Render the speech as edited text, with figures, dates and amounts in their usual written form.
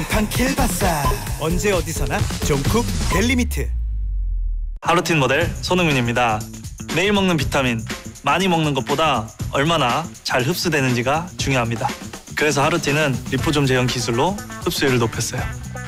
팡팡 킬바사. 언제 어디서나 종쿡 델리미트. 하루틴 모델 손흥민입니다. 매일 먹는 비타민, 많이 먹는 것보다 얼마나 잘 흡수되는지가 중요합니다. 그래서 하루틴은 리포좀 제형 기술로 흡수율을 높였어요.